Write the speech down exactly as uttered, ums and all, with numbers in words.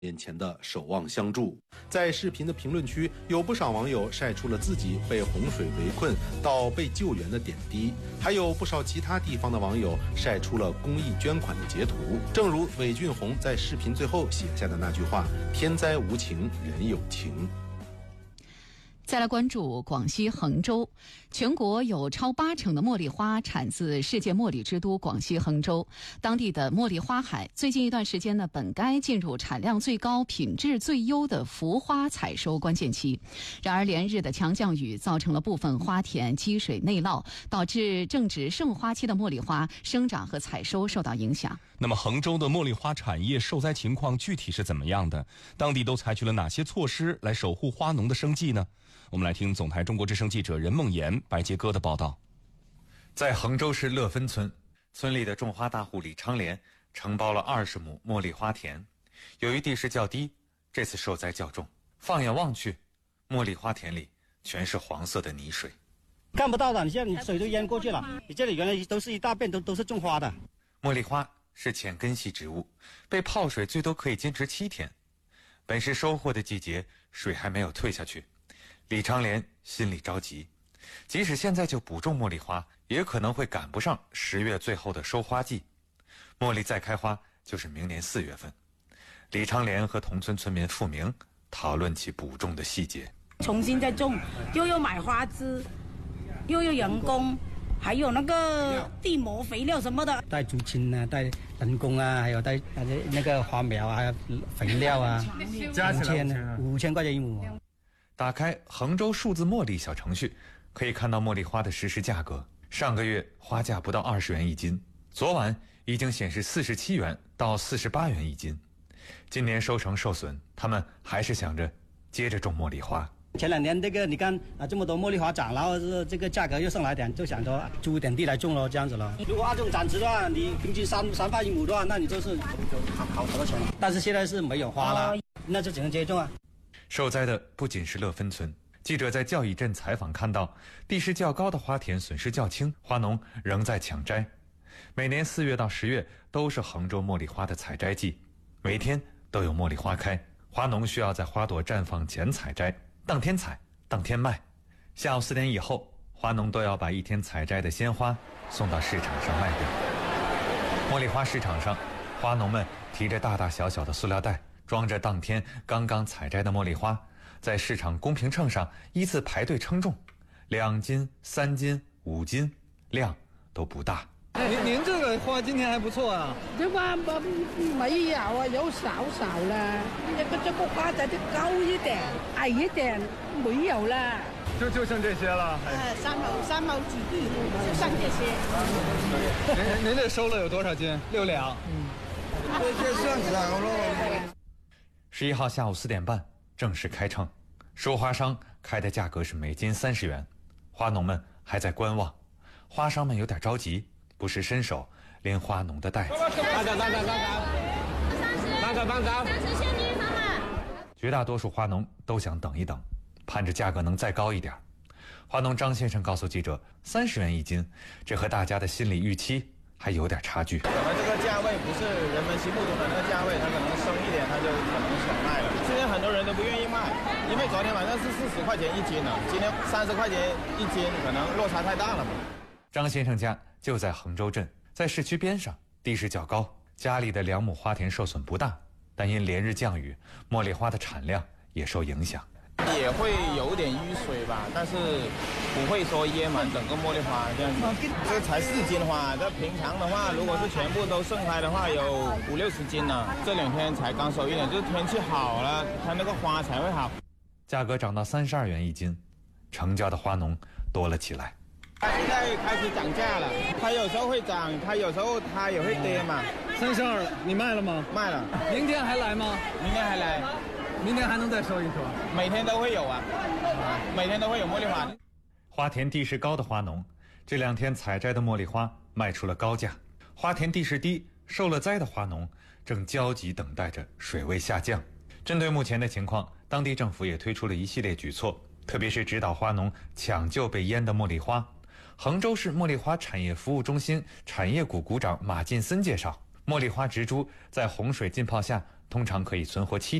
面前的守望相助。在视频的评论区，有不少网友晒出了自己被洪水围困到被救援的点滴，还有不少其他地方的网友晒出了公益捐款的截图。正如韦俊宏在视频最后写下的那句话：天灾无情，人有情。 再来关注广西衡州，全国有超八成的茉莉花产自世界茉莉之都广西衡州。当地的茉莉花海最近一段时间呢，本该进入产量最高、品质最优的浮花采收关键期。然而，连日的强降雨造成了部分花田积水内涝，导致正值盛花期的茉莉花生长和采收受到影响。 那么，衡州的茉莉花产业受灾情况具体是怎么样的？当地都采取了哪些措施来守护花农的生计呢？我们来听总台中国之声记者任梦妍、白杰哥的报道。 在衡州市乐芬村，村里的种花大户李昌莲承包了二十亩茉莉花田，由于地势较低，这次受灾较重。放眼望去，茉莉花田里全是黄色的泥水， 看不到的，你现在你水都淹过去了。你这里原来都是一大片都都是种花的。 茉莉花是浅根系植物，被泡水最多可以坚持七天。本是收获的季节，水还没有退下去。李昌莲心里着急，即使现在就补种茉莉花，也可能会赶不上十月最后的收花季。茉莉再开花就是明年四月份。李昌莲和同村村民付明讨论起补种的细节。 重新再种，又要买花枝，又要人工，还有那个地膜肥料什么的， 带竹青啊，带人工啊，还有带那个花苗啊，还有肥料啊， 加起来五千五千块钱一亩。 打开衡州数字茉莉小程序，可以看到茉莉花的实时价格。上个月花价不到二十元一斤，昨晚已经显示四十七元到四十八元一斤。今年收成受损，他们还是想着接着种茉莉花。 前两年这个你看啊，这么多茉莉花涨，然后是这个价格又上来点，就想说租一点地来种咯，这样子咯。如果按这种产值的话，你平均三三块一亩的话，那你就是好好多钱。但是现在是没有花了，那就只能接种啊。 受灾的不仅是乐芬村，记者在教乙镇采访看到，地势较高的花田损失较轻，花农仍在抢摘。每年四月到十月都是衡州茉莉花的采摘季，每天都有茉莉花开，花农需要在花朵绽放前采摘，当天采，当天卖。下午四点以后，花农都要把一天采摘的鲜花送到市场上卖掉。茉莉花市场上，花农们提着大大小小的塑料袋，装着当天刚刚采摘的茉莉花，在市场公平秤上依次排队称重，两斤、三斤、五斤，量都不大。 您您这个花今天还不错啊。 这花没有啊，有少少了。这个这个花仔就高一点，矮一点没有了。 就就剩这些了。 呃，三毛三毛几地就剩这些。 您您这收了有多少斤？六两。嗯， 这这算少了。 十一号下午四点半正式开秤，收花商开的价格是每斤三十元，花农们还在观望，花商们有点着急，不时伸手拎花农的袋子。 大家大家大家，大家大家， 三十现金他们。 绝大多数花农都想等一等，盼着价格能再高一点。花农张先生告诉记者，三十元一斤，这和大家的心理预期还有点差距。 可能这个价位不是人们心目中的那个价位，他可能升一点，他就可能想卖了。现在很多人都不愿意卖，因为昨天晚上是四十块钱一斤呢，今天三十块钱一斤，可能落差太大了吧。 张先生家就在衡州镇，在市区边上，地势较高，家里的两亩花田受损不大，但因连日降雨，茉莉花的产量也受影响。 也会有点淤水吧，但是不会说淹满整个茉莉花这样子。这才四斤花，这平常的话，如果是全部都盛开的话，有五六十斤呢。这两天才刚收一点，就是天气好了，它那个花才会好。 价格涨到三十二元一斤，成交的花农多了起来。 它现在开始涨价了，它有时候会涨，它有时候它也会跌嘛。 三十二了，你卖了吗？ 卖了。 明天还来吗？ 明天还来。 明天还能再收一收？ 每天都会有啊，每天都会有茉莉花。 花田地势高的花农，这两天采摘的茉莉花卖出了高价。花田地势低、受了灾的花农正焦急等待着水位下降。针对目前的情况，当地政府也推出了一系列举措，特别是指导花农抢救被淹的茉莉花。衡州市茉莉花产业服务中心产业股股长马进森介绍，茉莉花植株在洪水浸泡下通常可以存活七